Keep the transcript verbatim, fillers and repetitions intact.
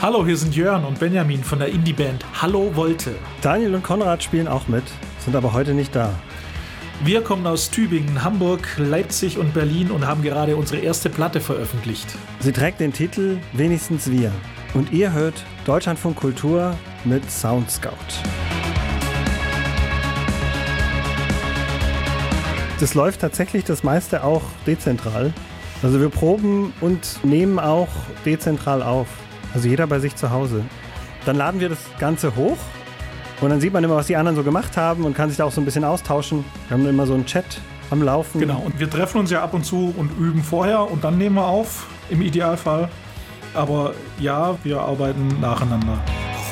Hallo, hier sind Jörn und Benjamin von der Indie-Band Hallo Volte. Daniel und Konrad spielen auch mit, sind aber heute nicht da. Wir kommen aus Tübingen, Hamburg, Leipzig und Berlin und haben gerade unsere erste Platte veröffentlicht. Sie trägt den Titel Wenigstens wir. Und ihr hört Deutschlandfunk Kultur mit Sound Scout. Das läuft tatsächlich das meiste auch dezentral. Also wir proben und nehmen auch dezentral auf. Also jeder bei sich zu Hause. Dann laden wir das Ganze hoch und dann sieht man immer, was die anderen so gemacht haben und kann sich da auch so ein bisschen austauschen. Wir haben immer so einen Chat am Laufen. Genau, und wir treffen uns ja ab und zu und üben vorher und dann nehmen wir auf, im Idealfall. Aber ja, wir arbeiten nacheinander.